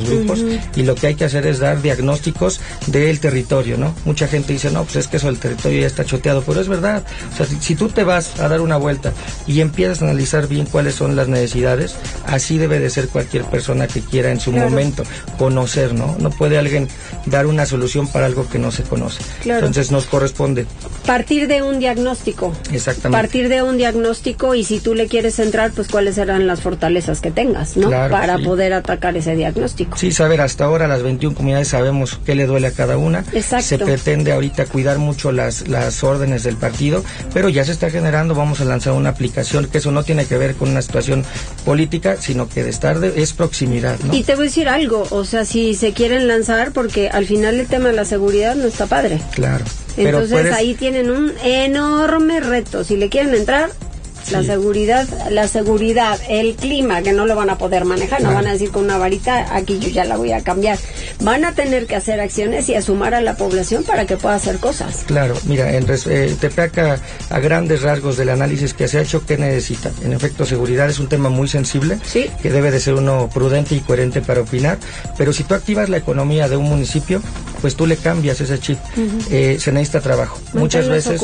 grupos, y lo que hay que hacer es dar diagnósticos del territorio, ¿no? Mucha gente dice, no, pues es que eso del territorio ya está choteado, pero es verdad. O sea, si tú te vas a dar una vuelta y empiezas a analizar bien cuáles son las necesidades, así debe de ser cualquier persona que quiera en su momento conocer, ¿no? No puede alguien dar una solución para algo que no se conoce. Entonces nos corresponde partir de un diagnóstico. Exactamente. Partir de un diagnóstico, y si tú le quieres entrar, pues cuáles serán las fortalezas que tengas, ¿no? Para poder atacar ese diagnóstico. Sí, saber, hasta ahora las 21 comunidades sabemos qué le duele a cada una. Exacto. Se pretende ahorita cuidar mucho las órdenes del partido, pero ya se está generando, vamos a lanzar una aplicación, que eso no tiene que ver con una situación política, sino que es proximidad, ¿no? Y te voy a decir algo, o sea, si se quieren lanzar, porque al final el tema de la seguridad no está padre. Claro. Entonces ahí tienen un enorme reto. Si le quieren entrar, la seguridad, el clima, que no lo van a poder manejar, no van a decir con una varita, aquí yo ya la voy a cambiar. Van a tener que hacer acciones y a sumar a la población para que pueda hacer cosas. Claro, mira, Tepeaca, a grandes rasgos del análisis que se ha hecho, ¿qué necesita? En efecto, seguridad es un tema muy sensible, que debe de ser uno prudente y coherente para opinar, pero si tú activas la economía de un municipio, pues tú le cambias ese chip. Se necesita trabajo. Muchas veces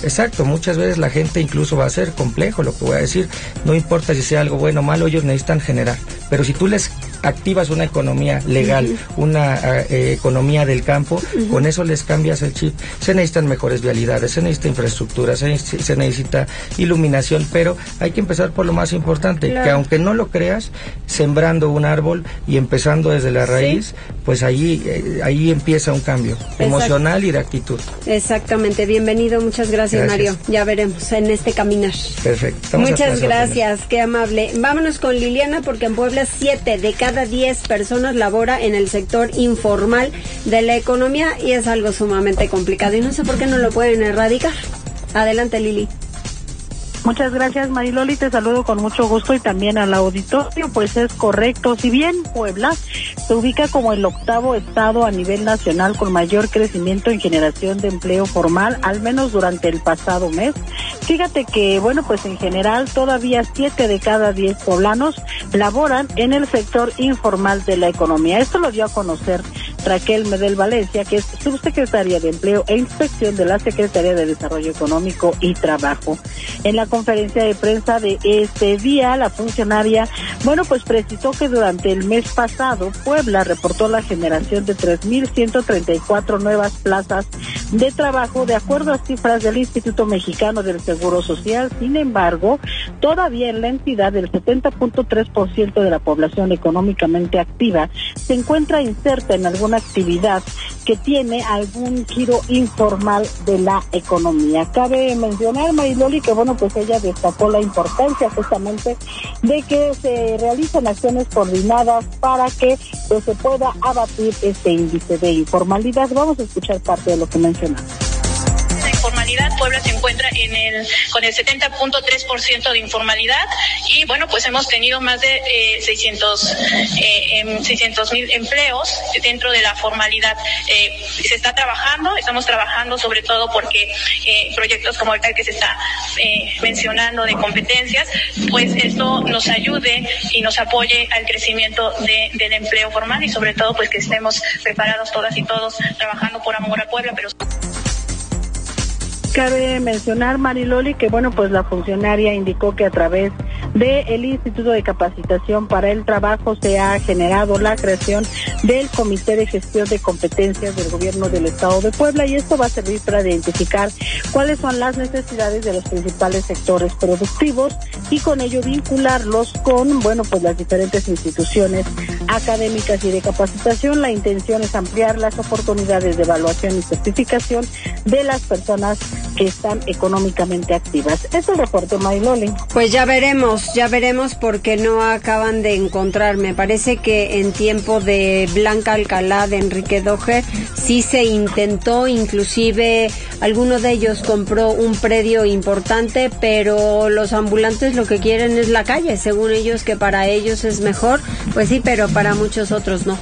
la gente incluso va a ser complejo lo que voy a decir, no importa si sea algo bueno o malo, ellos necesitan generar, pero si tú les activas una economía legal, una economía del campo, con eso les cambias el chip. Se necesitan mejores vialidades, se necesita infraestructura, se necesita iluminación, pero hay que empezar por lo más importante, que aunque no lo creas, sembrando un árbol y empezando desde la raíz, pues ahí empieza un cambio emocional y de actitud. Exactamente, bienvenido, muchas gracias. Mario, ya veremos en este caminar. Perfecto. Muchas gracias, qué amable. Vámonos con Liliana, porque en Puebla 7 de cada 10 personas labora en el sector informal de la economía, y es algo sumamente complicado y no sé por qué no lo pueden erradicar. Adelante, Lili. Muchas gracias, Mariloli, te saludo con mucho gusto y también al auditorio. Pues es correcto, si bien Puebla se ubica como el 8º estado a nivel nacional con mayor crecimiento en generación de empleo formal, al menos durante el pasado mes, fíjate que, bueno, pues en general todavía 7 de cada 10 poblanos laboran en el sector informal de la economía. Esto lo dio a conocer Raquel Medel Valencia, que es subsecretaria de Empleo e Inspección de la Secretaría de Desarrollo Económico y Trabajo. En la conferencia de prensa de este día, la funcionaria, bueno, pues precisó que durante el mes pasado, Puebla reportó la generación de 3,134 nuevas plazas de trabajo, de acuerdo a cifras del Instituto Mexicano del Seguro Social. Sin embargo, todavía en la entidad el 70.3% de la población económicamente activa se encuentra inserta en alguna actividad que tiene algún giro informal de la economía. Cabe mencionar, Mariloli, que bueno, pues ella destacó la importancia justamente de que se realicen acciones coordinadas para que pues, se pueda abatir este índice de informalidad. Vamos a escuchar parte de lo que mencionó. Informalidad, Puebla se encuentra con el 70.3% de informalidad, y bueno, pues hemos tenido más de 600,000 empleos dentro de la formalidad. Estamos trabajando sobre todo porque proyectos como el que se está mencionando de competencias, pues esto nos ayude y nos apoye al crecimiento del empleo formal, y sobre todo pues que estemos preparados todas y todos trabajando por amor a Puebla, pero cabe mencionar, Mariloli, que bueno, pues la funcionaria indicó que a través del Instituto de Capacitación para el Trabajo se ha generado la creación del Comité de Gestión de Competencias del Gobierno del Estado de Puebla, y esto va a servir para identificar cuáles son las necesidades de los principales sectores productivos y con ello vincularlos con, bueno, pues las diferentes instituciones académicas y de capacitación. La intención es ampliar las oportunidades de evaluación y certificación de las personas que están económicamente activas. Es el reporte, Mariloli. Pues ya veremos porque no acaban de encontrar. Me parece que en tiempo de Blanca Alcalá, de Enrique Doher, sí se intentó, inclusive alguno de ellos compró un predio importante, pero los ambulantes lo que quieren es la calle, según ellos, que para ellos es mejor. Pues sí, pero para muchos otros no.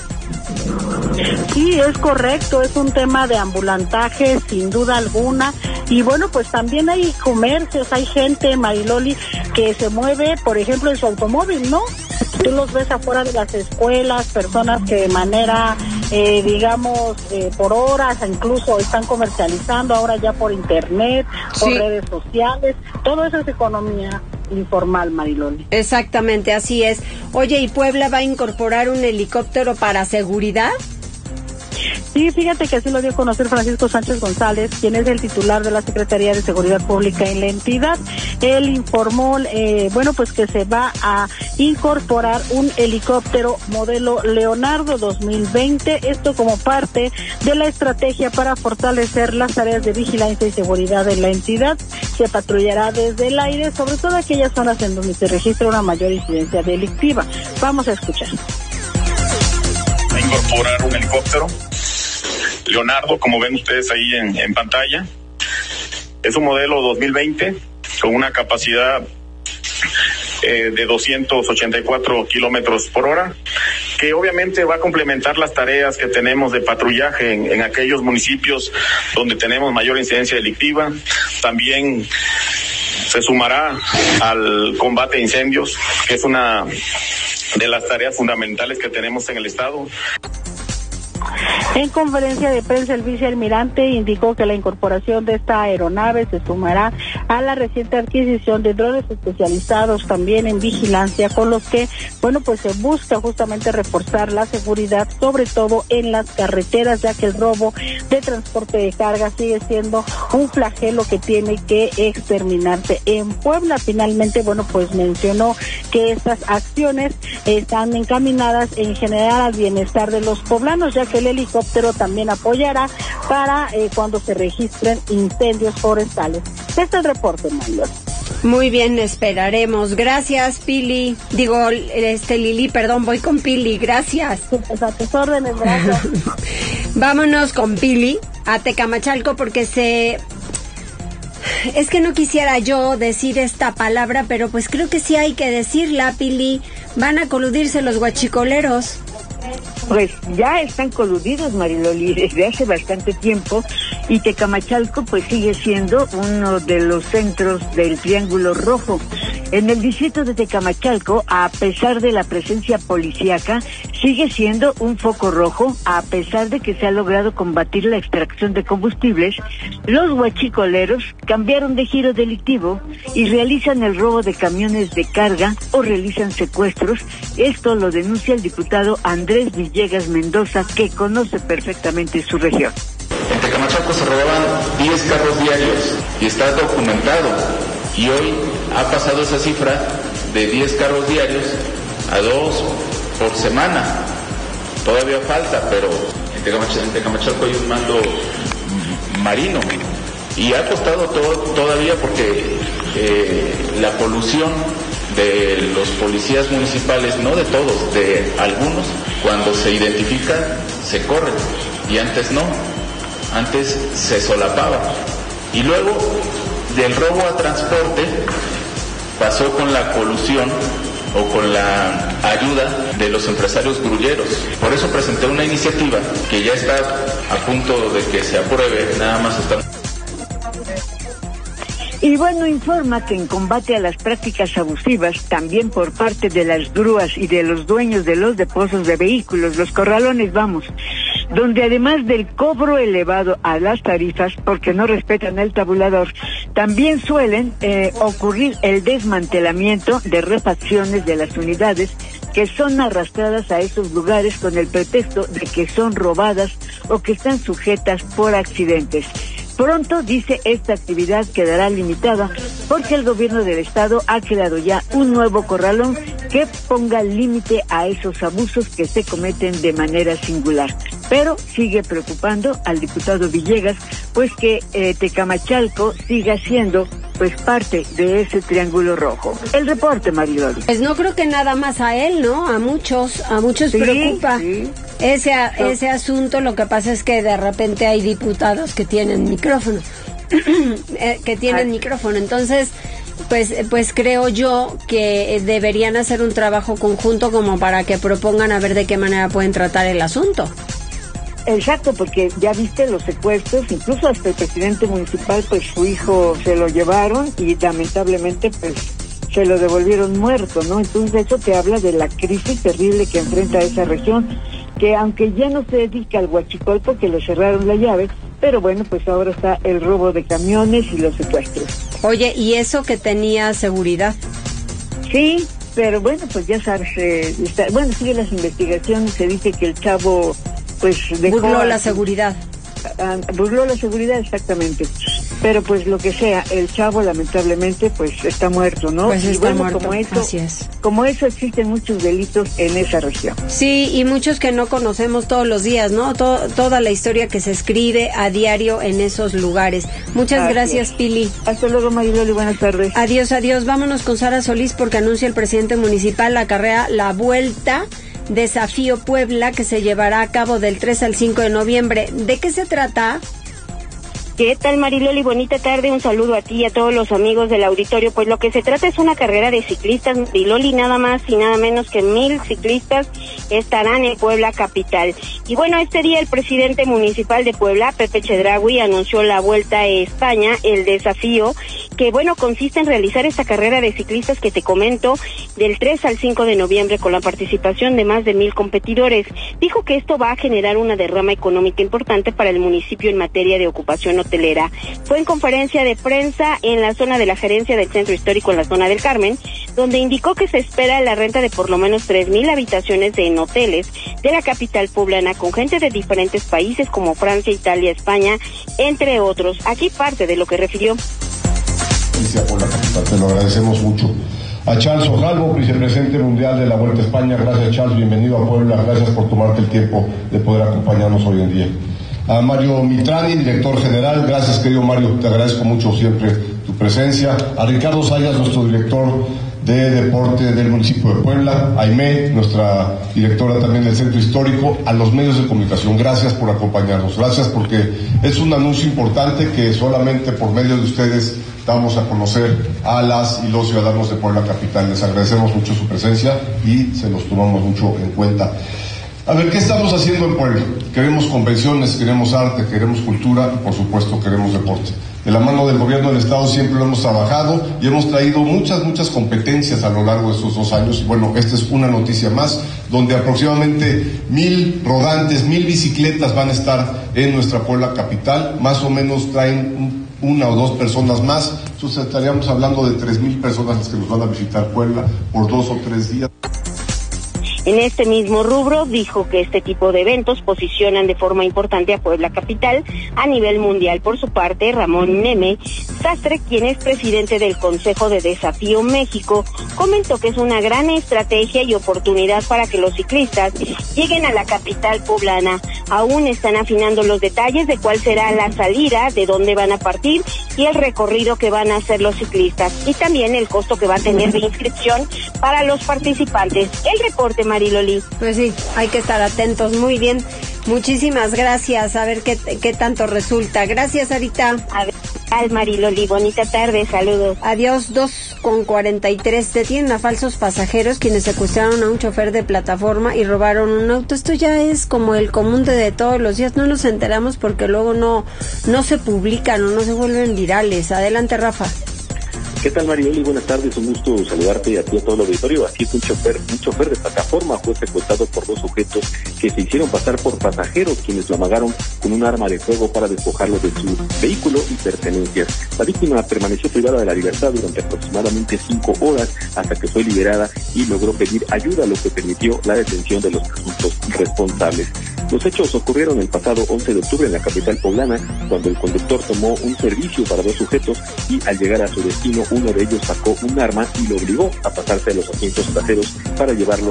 Sí, es correcto, es un tema de ambulantaje, sin duda alguna. Y bueno, pues también hay comercios, hay gente, Mariloli, que se mueve, por ejemplo, en su automóvil, ¿no? Tú los ves afuera de las escuelas, personas que de manera, por horas, incluso están comercializando ahora ya por internet, por redes sociales. Todo eso es economía informal, Mariloli. Exactamente, así es. Oye, ¿y Puebla va a incorporar un helicóptero para seguridad? Sí, fíjate que así lo dio a conocer Francisco Sánchez González, quien es el titular de la Secretaría de Seguridad Pública en la entidad. Él informó, pues que se va a incorporar un helicóptero modelo Leonardo 2020, esto como parte de la estrategia para fortalecer las tareas de vigilancia y seguridad en la entidad. Se patrullará desde el aire, sobre todo aquellas zonas en donde se registra una mayor incidencia delictiva. Vamos a escuchar. A incorporar un helicóptero Leonardo, como ven ustedes ahí en pantalla. Es un modelo 2020 con una capacidad de 284 kilómetros por hora, que obviamente va a complementar las tareas que tenemos de patrullaje en aquellos municipios donde tenemos mayor incidencia delictiva. También se sumará al combate a incendios, que es una de las tareas fundamentales que tenemos en el estado. En conferencia de prensa, el vicealmirante indicó que la incorporación de esta aeronave se sumará a la reciente adquisición de drones especializados también en vigilancia, con los que, se busca justamente reforzar la seguridad, sobre todo en las carreteras, ya que el robo de transporte de carga sigue siendo un flagelo que tiene que exterminarse en Puebla. Finalmente, mencionó que estas acciones están encaminadas en general al bienestar de los poblanos, ya que el helicóptero también apoyará para cuando se registren incendios forestales. Este es el reporte, Manuel. Muy bien, esperaremos. Gracias, Pili. Lili, perdón, voy con Pili. Gracias. A tus órdenes, gracias. Vámonos con Pili a Tecamachalco porque es que no quisiera yo decir esta palabra, pero pues creo que sí hay que decirla, Pili. Van a coludirse los guachicoleros. Pues ya están coludidos, Mariloli, desde hace bastante tiempo, y Tecamachalco pues sigue siendo uno de los centros del Triángulo Rojo. En el distrito de Tecamachalco, a pesar de la presencia policíaca, sigue siendo un foco rojo. A pesar de que se ha logrado combatir la extracción de combustibles, los huachicoleros cambiaron de giro delictivo y realizan el robo de camiones de carga o realizan secuestros. Esto lo denuncia el diputado Andrés Villegas Mendoza, que conoce perfectamente su región. En Tecamachalco se robaban 10 carros diarios y está documentado. Y hoy ha pasado esa cifra de 10 carros diarios a 2 por semana. Todavía falta, pero en Tecamachalco hay un mando marino. Y ha costado todavía porque la polución de los policías municipales, no de todos, de algunos, cuando se identifican, se corren. Y antes no, antes se solapaba. Y luego, del robo a transporte, pasó con la colusión o con la ayuda de los empresarios grulleros. Por eso presenté una iniciativa que ya está a punto de que se apruebe, nada más está. Y informa que en combate a las prácticas abusivas, también por parte de las grúas y de los dueños de los depósitos de vehículos, los corralones, donde además del cobro elevado a las tarifas, porque no respetan el tabulador, también suelen ocurrir el desmantelamiento de refacciones de las unidades que son arrastradas a esos lugares con el pretexto de que son robadas o que están sujetas por accidentes. Pronto, dice, esta actividad quedará limitada porque el gobierno del estado ha creado ya un nuevo corralón que ponga límite a esos abusos que se cometen de manera singular. Pero sigue preocupando al diputado Villegas, pues que Tecamachalco siga siendo parte de ese Triángulo Rojo. El reporte, Mariloli. Pues no creo que nada más a él, ¿no? A muchos sí, preocupa. Sí. Ese asunto. Lo que pasa es que de repente hay diputados que tienen micrófono, entonces pues creo yo que deberían hacer un trabajo conjunto como para que propongan a ver de qué manera pueden tratar el asunto. Exacto, porque ya viste los secuestros, incluso hasta el presidente municipal, su hijo se lo llevaron y lamentablemente se lo devolvieron muerto, ¿no? Entonces eso te habla de la crisis terrible que enfrenta esa región, que aunque ya no se dedica al huachicol porque le cerraron la llave, pero bueno, pues ahora está el robo de camiones y los secuestros. Oye, ¿y eso que tenía seguridad? Sí, pero bueno, pues ya sabes, sigue las investigaciones, se dice que el chavo pues burló la seguridad. Burló la seguridad, exactamente. Pero pues lo que sea, el chavo lamentablemente pues está muerto, ¿no? Pues está muerto, así es. Como eso existen muchos delitos en esa región. Sí, y muchos que no conocemos todos los días, ¿no? Toda la historia que se escribe a diario en esos lugares. Muchas gracias, Pili. Hasta luego, Mariloli, buenas tardes. Adiós. Vámonos con Sara Solís porque anuncia el presidente municipal la carrera La Vuelta Desafío Puebla, que se llevará a cabo del 3 al 5 de noviembre. ¿De qué se trata? ¿Qué tal, Mariloli? Bonita tarde, un saludo a ti y a todos los amigos del auditorio. Pues lo que se trata es una carrera de ciclistas, Mariloli, nada más y nada menos que 1,000 ciclistas estarán en Puebla capital. Y bueno, este día el presidente municipal de Puebla, Pepe Chedraui, anunció la Vuelta a España, el desafío, que bueno, consiste en realizar esta carrera de ciclistas que te comento, del 3 al 5 de noviembre con la participación de más de 1,000 competidores. Dijo que esto va a generar una derrama económica importante para el municipio en materia de ocupación hotelera. Fue en conferencia de prensa en la zona de la gerencia del Centro Histórico en la zona del Carmen, donde indicó que se espera la renta de por lo menos 3,000 habitaciones en hoteles de la capital poblana con gente de diferentes países como Francia, Italia, España, entre otros. Aquí parte de lo que refirió. Por la capital, te lo agradecemos mucho. A Charles Ojalvo, vicepresidente mundial de la Vuelta a España, gracias Charles, bienvenido a Puebla, gracias por tomarte el tiempo de poder acompañarnos hoy en día. A Mario Mitrani, director general, gracias querido Mario, te agradezco mucho siempre tu presencia. A Ricardo Sayas, nuestro director de deporte del municipio de Puebla, a Aimé, nuestra directora también del Centro Histórico, a los medios de comunicación, gracias por acompañarnos, gracias porque es un anuncio importante que solamente por medio de ustedes damos a conocer a las y los ciudadanos de Puebla capital. Les agradecemos mucho su presencia y se los tomamos mucho en cuenta. A ver, ¿qué estamos haciendo en Puebla? Queremos convenciones, queremos arte, queremos cultura y por supuesto queremos deporte. De la mano del gobierno del estado siempre lo hemos trabajado y hemos traído muchas competencias a lo largo de estos 2 años. Y bueno, esta es una noticia más, donde aproximadamente 1,000 rodantes, 1,000 bicicletas van a estar en nuestra Puebla capital. Más o menos traen 1 o 2 personas más. Entonces estaríamos hablando de 3,000 personas las que nos van a visitar Puebla por 2 o 3 días. En este mismo rubro dijo que este tipo de eventos posicionan de forma importante a Puebla capital a nivel mundial. Por su parte, Ramón Neme Sastre, quien es presidente del Consejo de Desafío México, comentó que es una gran estrategia y oportunidad para que los ciclistas lleguen a la capital poblana. Aún están afinando los detalles de cuál será la salida, de dónde van a partir y el recorrido que van a hacer los ciclistas y también el costo que va a tener de inscripción para los participantes. El reporte, Mariloli. Pues sí, hay que estar atentos. Muy bien, muchísimas gracias. A ver qué tanto resulta. Gracias, Sarita. Al Mariloli, bonita tarde, saludos. Adiós. 2:43. Detienen a falsos pasajeros quienes secuestraron a un chofer de plataforma y robaron un auto. Esto ya es como el común de todos los días. No nos enteramos porque luego no se publican o no se vuelven virales. Adelante, Rafa. ¿Qué tal, Marieli? Buenas tardes, un gusto saludarte y a ti a todo el auditorio. Así es, un chofer de plataforma fue secuestrado por 2 sujetos que se hicieron pasar por pasajeros, quienes lo amagaron con un arma de fuego para despojarlo de su vehículo y pertenencias. La víctima permaneció privada de la libertad durante aproximadamente 5 horas hasta que fue liberada y logró pedir ayuda, lo que permitió la detención de los presuntos responsables. Los hechos ocurrieron el pasado 11 de octubre en la capital poblana, cuando el conductor tomó un servicio para 2 sujetos y al llegar a su destino, uno de ellos sacó un arma y lo obligó a pasarse a los asientos traseros para llevarlo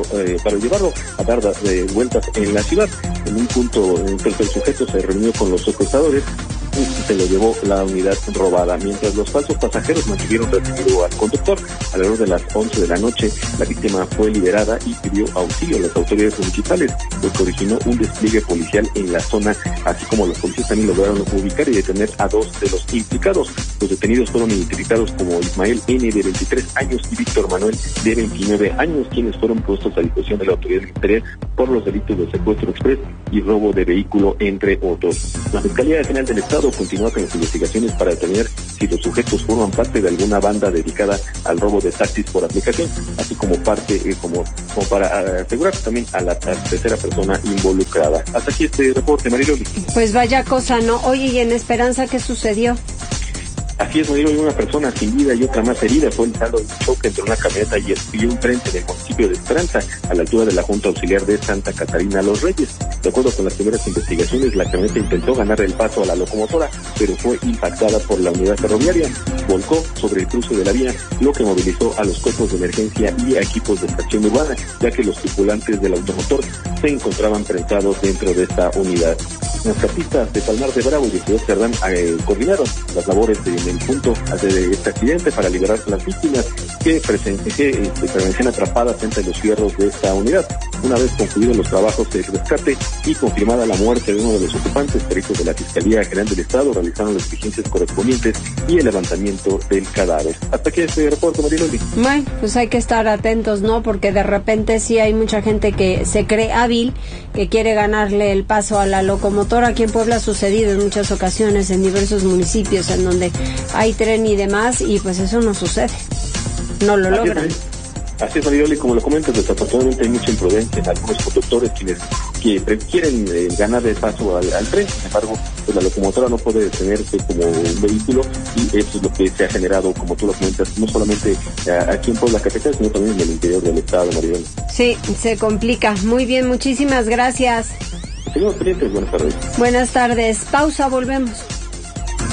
a dar vueltas en la ciudad. En un punto en que el sujeto se reunió con los secuestradores, se lo llevó la unidad robada. Mientras los falsos pasajeros mantuvieron retenido al conductor, alrededor de las 11 de la noche, la víctima fue liberada y pidió auxilio a las autoridades municipales, lo que originó un despliegue policial en la zona, así como los policías también lograron ubicar y detener a 2 de los implicados. Los detenidos fueron identificados como Ismael N., de 23 años, y Víctor Manuel, de 29 años, quienes fueron puestos a disposición de la autoridad ministerial por los delitos de secuestro exprés y robo de vehículo, entre otros. La Fiscalía General del Estado continúa con las investigaciones para detener si los sujetos forman parte de alguna banda dedicada al robo de taxis por aplicación, así como parte, como para asegurar también a la tercera persona involucrada. Hasta aquí este reporte, Mariloli. Pues vaya cosa, ¿no? Oye, ¿y en Esperanza qué sucedió? Así es, Mariloli, una persona sin vida y otra más herida fue el saldo de un choque entre una camioneta y un tren en el municipio de Esperanza, a la altura de la Junta Auxiliar de Santa Catarina Los Reyes. De acuerdo con las primeras investigaciones, la camioneta intentó ganar el paso a la locomotora, pero fue impactada por la unidad ferroviaria. Volcó sobre el cruce de la vía, lo que movilizó a los cuerpos de emergencia y a equipos de extracción urbana, ya que los tripulantes del automotor se encontraban prensados dentro de esta unidad. Las capistas de Palmar de Bravo y de Ciudad Cerdán coordinaron las labores en el punto de este accidente para liberar a las víctimas que permanecían atrapadas entre los fierros de esta unidad. Una vez concluidos los trabajos de rescate y confirmada la muerte de uno de los ocupantes, peritos de la Fiscalía General del Estado realizaron las diligencias correspondientes y el levantamiento del cadáver. Hasta aquí este reporte, Mariloli. Bueno, pues hay que estar atentos, ¿no? Porque de repente sí hay mucha gente que se cree hábil, que quiere ganarle el paso a la locomotora. Aquí en Puebla ha sucedido en muchas ocasiones en diversos municipios en donde hay tren y demás, y pues eso no sucede, no lo logran. Así es, Mariloli, como lo comentas, desafortunadamente hay mucha imprudencia en algunos conductores que quieren ganar el paso al tren. Sin embargo, pues la locomotora no puede detenerse como un vehículo, y eso es lo que se ha generado, como tú lo comentas, no solamente aquí en Puebla capital, sino también en el interior del estado, Mariloli. Sí, se complica. Muy bien, muchísimas gracias. Seguimos pendientes, buenas tardes. Buenas tardes, pausa, volvemos.